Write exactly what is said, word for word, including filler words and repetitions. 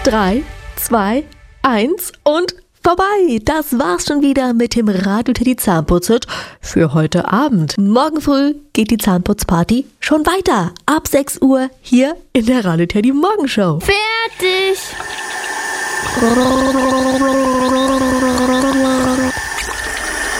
drei, zwei, eins und vorbei. Das war's schon wieder mit dem Radio Teddy Zahnputz-Hit für heute Abend. Morgen früh geht die Zahnputzparty schon weiter. Ab sechs Uhr hier in der Radio Teddy Morgenshow. Fertig!